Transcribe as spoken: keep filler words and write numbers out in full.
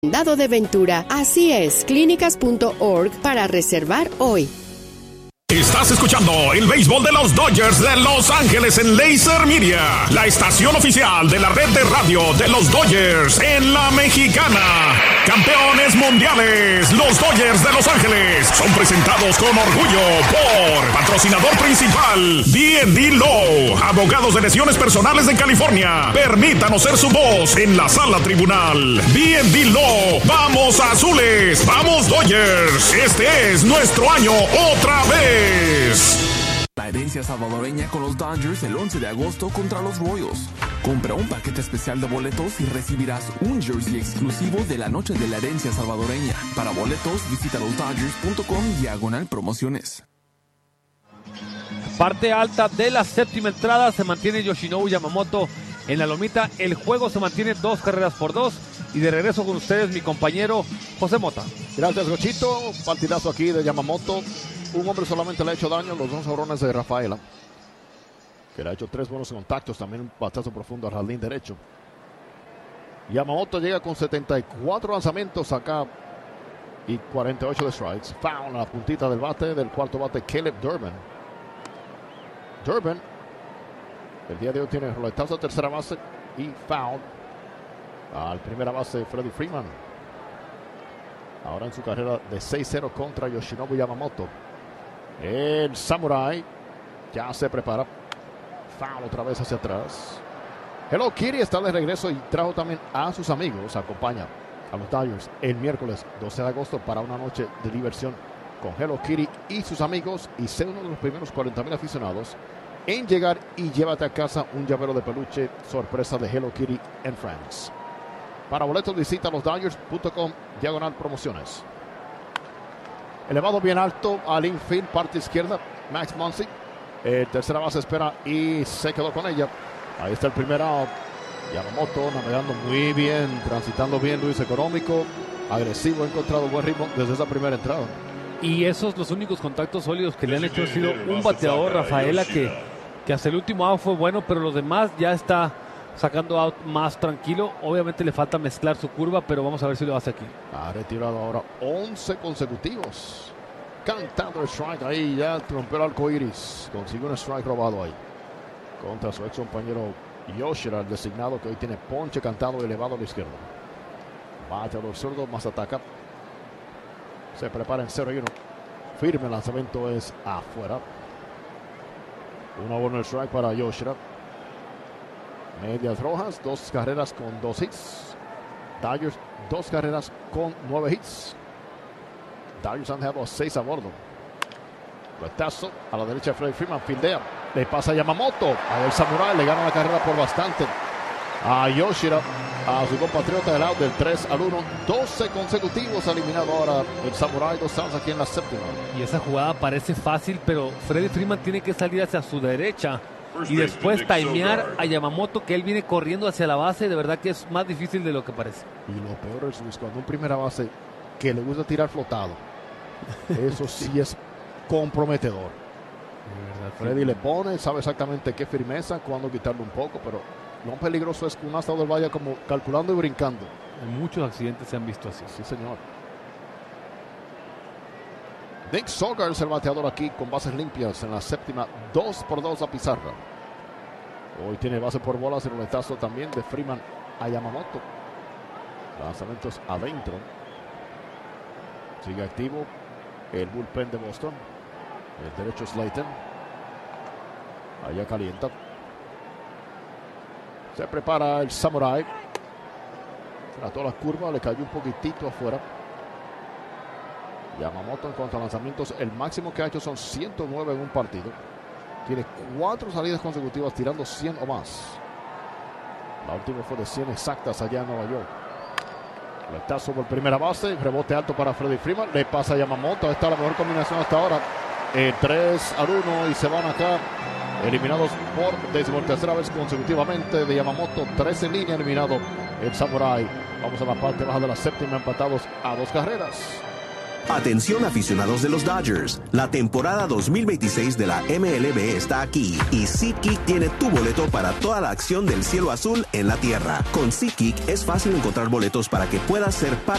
Condado de Ventura. Así es, clínicas punto org para reservar hoy. Estás escuchando el béisbol de los Dodgers de Los Ángeles en Laser Media, la estación oficial de la red de radio de los Dodgers en la Mexicana. Campeones mundiales, los Dodgers de Los Ángeles son presentados con orgullo por patrocinador principal D and D Law, abogados de lesiones personales de California. Permítanos ser su voz en la sala tribunal. D and D Law, vamos azules, vamos Dodgers. Este es nuestro año otra vez. La herencia salvadoreña con los Dodgers el once de agosto contra los Royals. Compra un paquete especial de boletos y recibirás un jersey exclusivo de la noche de la herencia salvadoreña. Para boletos, visita los dodgers punto com diagonal promociones. Parte alta de la séptima entrada se mantiene Yoshinobu Yamamoto en la lomita. El juego se mantiene dos carreras por dos. Y de regreso con ustedes mi compañero José Mota. Gracias, Gochito. Partidazo aquí de Yamamoto. Un hombre solamente le ha hecho daño, los dos jorrones de Rafaela, que le ha hecho tres buenos contactos, también un batazo profundo al jardín derecho. Yamamoto llega con setenta y cuatro lanzamientos acá y cuarenta y ocho de strikes. Foul a la puntita del bate del cuarto bate Caleb Durbin. Durbin el día de hoy tiene roletazo a tercera base y foul al primera base Freddie Freeman. Ahora en su carrera de seis cero contra Yoshinobu Yamamoto. El Samurai ya se prepara. Foul otra vez hacia atrás. Hello Kitty está de regreso y trajo también a sus amigos. Acompaña a los Dodgers el miércoles doce de agosto para una noche de diversión con Hello Kitty y sus amigos. Y sé uno de los primeros cuarenta mil aficionados en llegar y llévate a casa un llavero de peluche sorpresa de Hello Kitty and Friends. Para boletos visita los dodgers punto com diagonal promociones. Elevado bien alto al infield, parte izquierda, Max Muncy. Eh, tercera base espera y se quedó con ella. Ahí está el primer out. Yamamoto navegando muy bien, transitando bien Luis económico, agresivo, ha encontrado buen ritmo desde esa primera entrada. Y esos los únicos contactos sólidos que le han hecho ha sido un bateador, Rafaela, que, que hasta el último out fue bueno, pero los demás ya está sacando out más tranquilo. Obviamente le falta mezclar su curva, pero vamos a ver si lo hace aquí. Ha retirado ahora once consecutivos. Cantando el strike ahí, ya rompió el arco iris. Consiguió un strike robado ahí contra su ex compañero Yoshira, el designado, que hoy tiene ponche cantado elevado a la izquierda. Bateador zurdo, más ataca. Se prepara en cero y uno. Firme, el lanzamiento es afuera. Una buena strike para Yoshira. Medias rojas, dos carreras con dos hits. Dodgers, dos carreras con nueve hits. Dodgers han dejado seis a bordo. Retazo a la derecha de Freddie Freeman, fildea. Le pasa a Yamamoto. A el Samurai le gana la carrera por bastante. A Yoshira, a su compatriota del out del tres al uno. doce consecutivos ha eliminado ahora el Samurai. Dos outs aquí en la séptima. Y esa jugada parece fácil, pero Freddie Freeman tiene que salir hacia su derecha y después timear a Yamamoto, que él viene corriendo hacia la base. De verdad que es más difícil de lo que parece. Y lo peor es cuando un primera base que le gusta tirar flotado. Eso sí es comprometedor. Verdad, Freddy sí. Le pone, sabe exactamente qué firmeza, cuándo quitarle un poco, pero lo peligroso es que un astador vaya como calculando y brincando. En muchos accidentes se han visto así. Sí, señor. Nick Sogard es el bateador aquí con bases limpias en la séptima, dos por dos a pizarra. Hoy tiene base por bolas, el roletazo también de Freeman a Yamamoto. Lanzamientos adentro. Sigue activo el bullpen de Boston. El derecho Slayton. Allá calienta. Se prepara el Samurai. Trató la curva, le cayó un poquitito afuera. Yamamoto en cuanto a lanzamientos, el máximo que ha hecho son ciento nueve en un partido. Tiene cuatro salidas consecutivas tirando cien o más. La última fue de cien exactas allá en Nueva York. Retazo por primera base, rebote alto para Freddie Freeman. Le pasa a Yamamoto, esta es la mejor combinación hasta ahora. Eh, tres al uno y se van acá. Eliminados por decimotercera vez consecutivamente de Yamamoto. tres en línea eliminado el Samurai. Vamos a la parte baja de la séptima, empatados a dos carreras. Atención aficionados de los Dodgers, la temporada dos mil veintiséis de la M L B está aquí y SeatGeek tiene tu boleto para toda la acción del cielo azul en la tierra. Con SeatGeek es fácil encontrar boletos para que puedas ser parte